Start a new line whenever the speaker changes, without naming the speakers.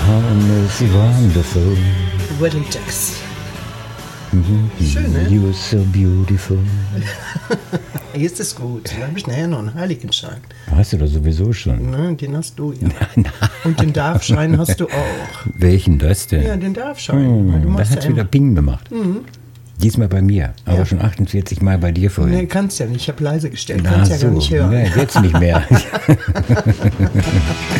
home is wonderful.
Willie Jax. Schön, ne?
You're so beautiful.
Hier ist es gut. Da habe ich nachher noch einen Heiligenschein.
Hast du doch sowieso schon.
Ne, den hast du ja. Und den Darfschein hast du auch.
Welchen das denn?
Ja, den Darfschein. Weil du
Da
machst
hat es
ja
wieder
immer.
Ping gemacht. Diesmal bei mir, aber
Ja.
schon 48 Mal bei dir vorhin.
Nee, kannst ja nicht. Ich habe leise gestellt.
Ach
Kannst ja gar
so,
nicht hören.
nee, jetzt nicht mehr.